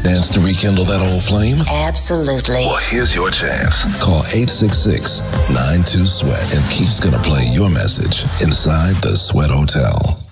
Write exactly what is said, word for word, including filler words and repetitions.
Dance to rekindle that old flame? Absolutely. Well, here's your chance. Call eight six six, nine two, SWEAT and Keith's gonna play your message inside the Sweat Hotel.